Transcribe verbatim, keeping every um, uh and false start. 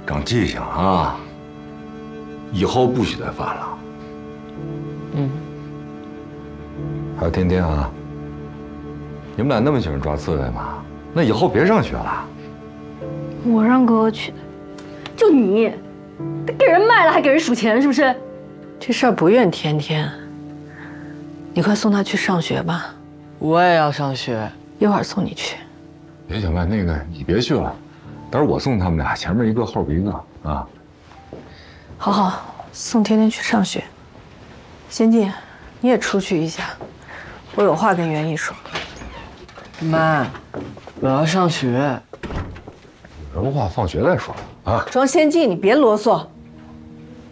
长记性啊，以后不许再犯了。 嗯。 还有天天啊，你们俩那么喜欢抓刺猬吗？那以后别上学了。 我让哥哥去的，就你，给人卖了还给人数钱，是不是？ 这事儿不怨天天，你快送他去上学吧。我也要上学，一会儿送你去。 别小麦，那个你别去了，待会儿我送他们俩，前面一个后边一个啊。 好好，送天天去上学。先进，你也出去一下，我有话跟袁毅说。妈，我要上学。 有什么话放学再说啊。 庄先进，你别啰嗦。